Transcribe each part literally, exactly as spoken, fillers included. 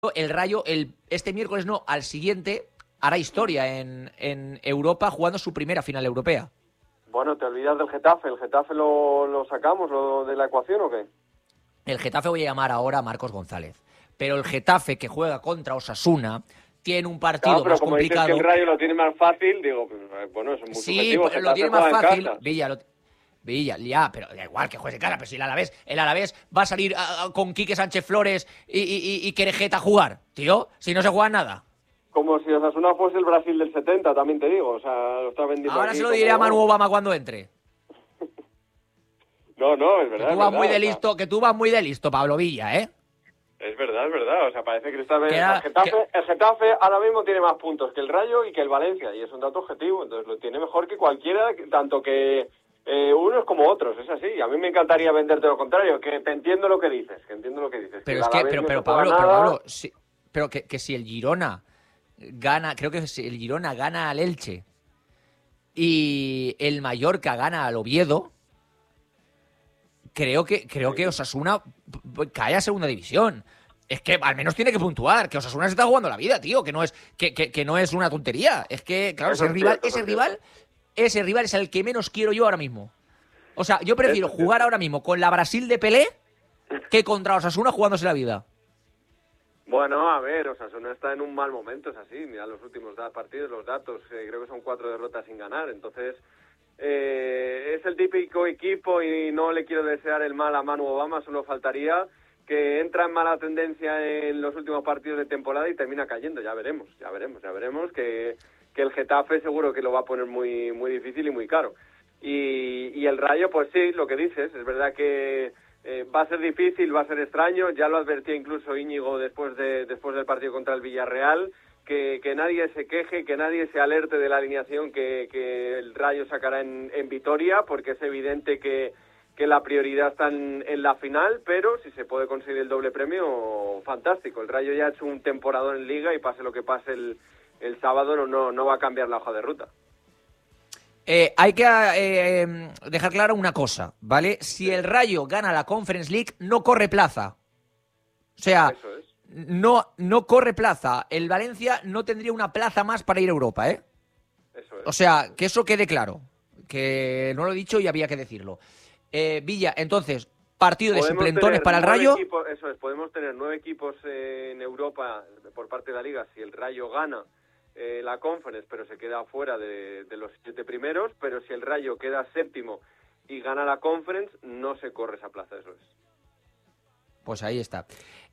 el Rayo, el, este miércoles no, al siguiente, hará historia en, en Europa jugando su primera final europea. Bueno, te olvidas del Getafe. ¿El Getafe lo, lo sacamos lo de la ecuación o qué? El Getafe voy a llamar ahora a Marcos González. Pero el Getafe que juega contra Osasuna tiene un partido claro, pero más como complicado. Dices que el Rayo lo tiene más fácil, digo, pues, bueno, eso es muy sí, subjetivo. Sí, lo tiene más fácil. Villa, lo, Villa, ya, pero da igual que juegue de cara, pero si el Alavés, el Alavés va a salir a, a, con Quique Sánchez Flores y, y, y Querejeta a jugar, tío, si no se juega nada. Como si Osasuna fuese el Brasil del setenta, también te digo, o sea, lo está vendiendo. Ahora aquí se lo como... diré a Manu Obama cuando entre. No, no, es verdad. Que tú vas verdad, muy de o sea... listo, que tú vas muy de listo, Pablo Villa, ¿eh? Es verdad, es verdad, o sea, parece que está bien. Queda, el, Getafe, que... el Getafe ahora mismo tiene más puntos que el Rayo y que el Valencia, y es un dato objetivo, entonces lo tiene mejor que cualquiera, tanto que eh, unos como otros, es así. A mí me encantaría venderte lo contrario, que te entiendo lo que dices, que entiendo lo que dices. Pero que es que, pero, no pero Pablo, pero Pablo, sí, pero que, que si el Girona gana, creo que si el Girona gana al Elche y el Mallorca gana al Oviedo, creo que creo que Osasuna cae a segunda división. Es que al menos tiene que puntuar, que Osasuna se está jugando la vida, tío, que no es que, que, que no es una tontería. Es que, claro, ese rival, ese rival, ese rival es el que menos quiero yo ahora mismo. O sea, yo prefiero jugar ahora mismo con la Brasil de Pelé que contra Osasuna jugándose la vida. Bueno, a ver, Osasuna está en un mal momento, es así. Mira los últimos partidos, los datos, eh, creo que son cuatro derrotas sin ganar, entonces... Eh, es el típico equipo y no le quiero desear el mal a Manu Obama, solo faltaría que entra en mala tendencia en los últimos partidos de temporada y termina cayendo, ya veremos, ya veremos, ya veremos que, que el Getafe seguro que lo va a poner muy muy difícil y muy caro. Y, y el Rayo, pues sí, lo que dices, es verdad que eh, va a ser difícil, va a ser extraño, ya lo advertía incluso Íñigo después de después del partido contra el Villarreal. Que, que nadie se queje, que nadie se alerte de la alineación que, que el Rayo sacará en, en Vitoria, porque es evidente que, que la prioridad está en, en la final, pero si se puede conseguir el doble premio, fantástico. El Rayo ya ha hecho un temporadón en Liga y pase lo que pase el, el sábado, no, no, no va a cambiar la hoja de ruta. Eh, hay que eh, dejar clara una cosa, ¿vale? Si el Rayo gana la Conference League, no corre plaza. O sea... Eso es. No, no corre plaza. El Valencia no tendría una plaza más para ir a Europa, ¿eh? Eso es. O sea, que eso quede claro. Que no lo he dicho y había que decirlo. Eh, Villa, entonces, partido de suplentones para el Rayo. Equipos, eso es, podemos tener nueve equipos eh, en Europa por parte de la Liga si el Rayo gana eh, la Conference, pero se queda fuera de, de los siete primeros. Pero si el Rayo queda séptimo y gana la Conference, no se corre esa plaza, eso es. Pues ahí está.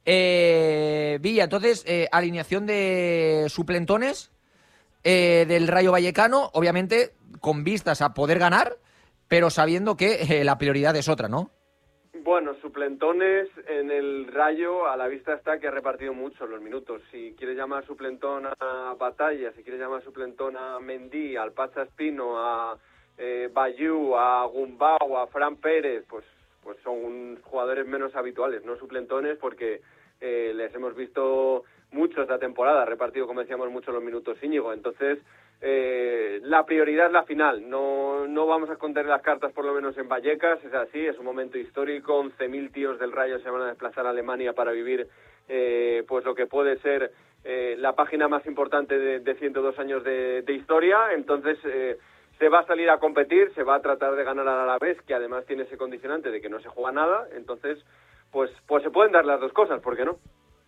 Eh, Villa, entonces, eh, alineación de suplentones eh, del Rayo Vallecano, obviamente con vistas a poder ganar, pero sabiendo que eh, la prioridad es otra, ¿no? Bueno, suplentones en el Rayo, a la vista está que ha repartido mucho los minutos. Si quieres llamar suplentón a Batalla, si quieres llamar suplentón a Mendy, al Pacha Espino, a eh, Bayou, a Gumbau, a Fran Pérez, pues pues son jugadores menos habituales, no suplentones, porque eh, les hemos visto mucho esta temporada, repartido, como decíamos, mucho los minutos Íñigo. Entonces, eh, la prioridad es la final. No, no vamos a esconder las cartas, por lo menos en Vallecas, es así, es un momento histórico, once mil tíos del Rayo se van a desplazar a Alemania para vivir eh, pues lo que puede ser eh, la página más importante de, de ciento dos años de, de historia. Entonces... Eh, se va a salir a competir, se va a tratar de ganar al Alavés, que además tiene ese condicionante de que no se juega nada, entonces, pues pues se pueden dar las dos cosas, ¿por qué no?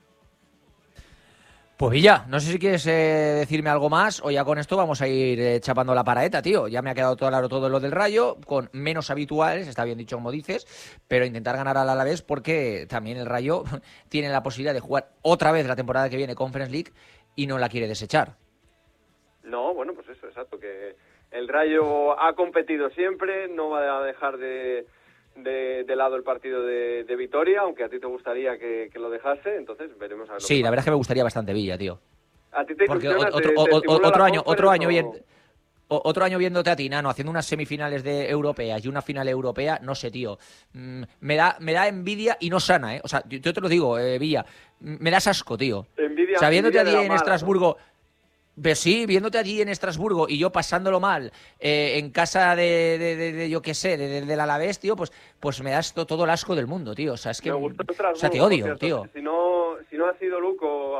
Pues Villa, no sé si quieres eh, decirme algo más o ya con esto vamos a ir eh, chapando la paraeta, tío. Ya me ha quedado todo claro todo lo del Rayo, con menos habituales, está bien dicho como dices, pero intentar ganar al Alavés porque también el Rayo tiene la posibilidad de jugar otra vez la temporada que viene Conference League y no la quiere desechar. No, bueno, pues eso, exacto, que... El Rayo ha competido siempre, no va a dejar de, de, de lado el partido de, de Vitoria, aunque a ti te gustaría que, que lo dejase, entonces veremos a ver. Sí, la verdad es que me gustaría bastante Villa, tío. A ti te Porque ilusiona, otro, te, te otro, otro año, otro año o... bien, otro año viéndote a ti, Nano, haciendo unas semifinales de europeas y una final europea, no sé, tío. Mm, me da, me da envidia y no sana, ¿eh? O sea, yo, yo te lo digo, eh, Villa, me das asco, tío. Envidia, o sea, viéndote envidia a ti en mala, Estrasburgo. ¿no? Pero sí, viéndote allí en Estrasburgo y yo pasándolo mal eh, en casa de, de, de, de yo qué sé, de, de, del Alavés, tío, pues, pues me das to, todo el asco del mundo, tío. O sea, es que... Me gustó O sea, te Estrasburgo, por odio, cierto. tío. Si no, si no ha sido Luco